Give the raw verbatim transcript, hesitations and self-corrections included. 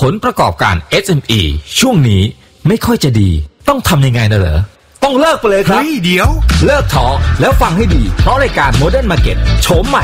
ลประกอบการ เอส เอ็ม อี ช่วงนี้ไม่ค่อยจะดีต้องทำยังไงนะเหรอต้องเลิกไปเลยครับเฮ้ยเดี๋ยวเลิกท้อแล้วฟังให้ดีเพราะรายการ Modern Market โฉมใหม่